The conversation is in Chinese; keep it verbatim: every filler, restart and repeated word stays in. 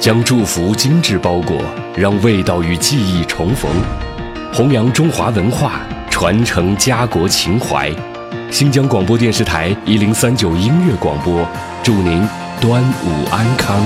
将祝福精致包裹，让味道与记忆重逢，弘扬中华文化，传承家国情怀。新疆广播电视台一零三九音乐广播，祝您端午安康。